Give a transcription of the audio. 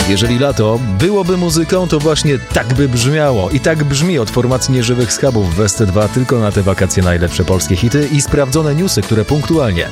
Jeżeli lato byłoby muzyką, to właśnie tak by brzmiało. I tak brzmi od formacji Nieżywych Schabów w SC2 tylko na te wakacje najlepsze polskie hity i sprawdzone newsy, które punktualnie